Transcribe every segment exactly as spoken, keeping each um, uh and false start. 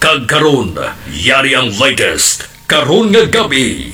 kag karon, yari ang latest karon nga gabi.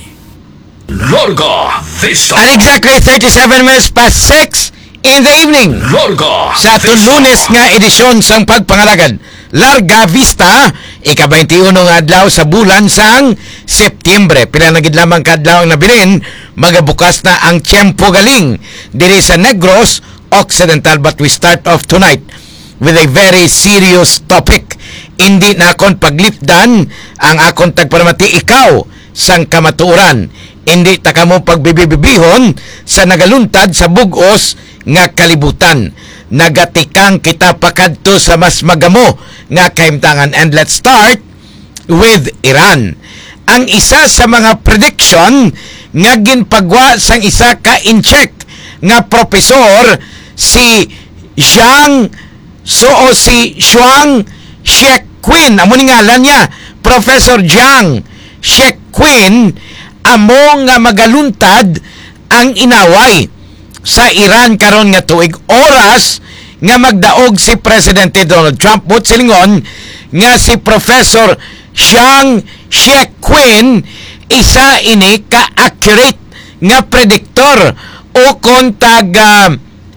Larga Vista. At exactly thirty-seven minutes past six in the evening. Larga Sa ito Lunes nga edisyon sang pagpangalagad Larga Vista, ika-twenty-one nga adlaw sa bulan sang Setyembre. Pila na gid lamang ka adlaw ang nabilin, magabukas na ang tiyempo galing diri sa Negros Occidental. But we start off tonight with a very serious topic. Hindi na akong paglipdan ang akong tagparamati ikaw sang kamatuoran. Hindi ta kamo pagbibibihon sa nagaluntad sa bugos nga kalibutan. Nagatikang kita pakadto sa mas magamo nga kahimtangan. And let's start with Iran. Ang isa sa mga prediction nga ginpagwa sang isa ka in-check nga profesor si Zhang so o si Shuang Shequin. Amo ni ngalan niya, Professor Zhang Shequin. Amo nga magaluntad ang inaway sa Iran karon nga tuig oras nga magdaog si Presidente Donald Trump. But silingon nga si Professor Zhang Shequin isa ini ka-accurate nga predictor o kung taga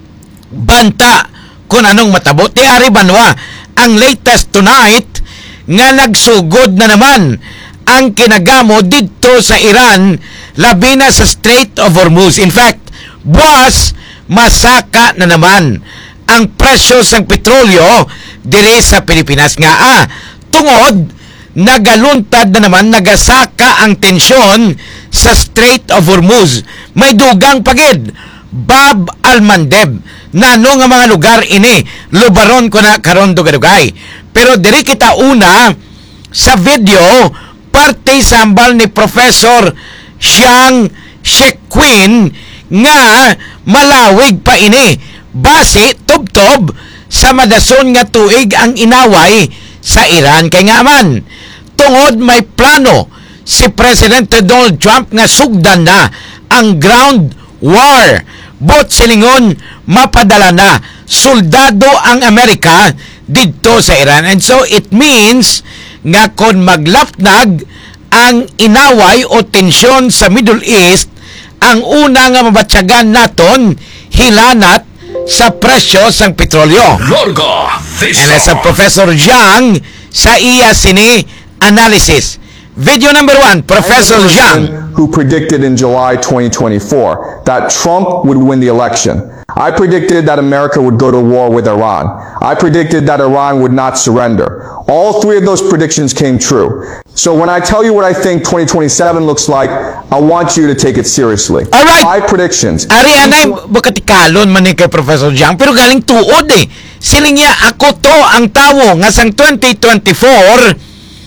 banta kung anong matabot. Di ari banwa ang latest tonight nga nagsugod na naman ang kinagamo dito sa Iran, labi na sa Strait of Hormuz. In fact, buwas, masaka na naman ang presyo ng petrolyo dire sa Pilipinas. Nga ah, tungod, nagaluntad na naman, nagasaka ang tensyon sa Strait of Hormuz. May dugang pagid, Bab al-Mandeb. Nano nga mga lugar ini, lubaron ko na karon dugay-dugay. Pero diri kita una, sa video, parte sambal ni Professor Zhang Shequin nga malawig pa ini base tubtob sa madason nga tuig ang inaway sa Iran. Kay nga man tungod may plano si Presidente Donald Trump nga sugdan na ang ground war. Bot silingon mapadala na soldado ang Amerika dito sa Iran. And so it means nga kon maglapnag ang inaway o tensyon sa Middle East, ang una nga mabatyagan naton hilanat sa presyo sang petrolyo. Larga Vista. And as a Professor Zhang sa iya sini analysis. Video number one, Professor Zhang, who predicted in July twenty twenty-four that Trump would win the election. I predicted that America would go to war with Iran. I predicted that Iran would not surrender. All three of those predictions came true. So when I tell you what I think twenty twenty-seven looks like, I want you to take it seriously. All right. Five predictions. Ari anay bakatikalon man ni kay Professor Zhang, pero galing tuod eh. Siling niya ako to ang tawo nga sang twenty twenty-four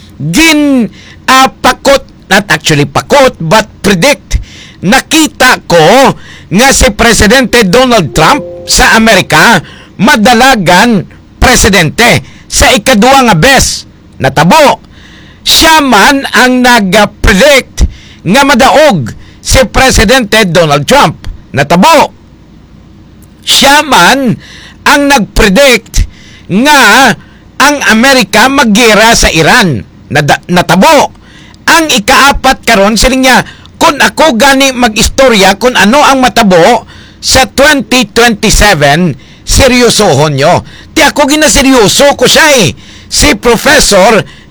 gin uh, pakot, not actually pakot, but predict. Nakita ko nga si Presidente Donald Trump sa Amerika madalagan presidente sa ikaduwa nga bes. Natabo. Siya man ang nag-predict nga madaog si Presidente Donald Trump. Natabo. Siya man ang nag-predict nga ang Amerika maggera sa Iran. Nada- natabo. Ang ikaapat karon siling niya, kung ako gani mag-istorya kung ano ang matabo sa twenty twenty-seven, seryosohon nyo. Di ako ginaseryoso ko siya eh. Si Professor